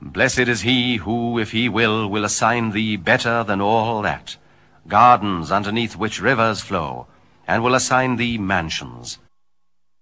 Blessed is he who, if he will assign thee better than all that, gardens underneath which rivers flow, and will assign thee mansions,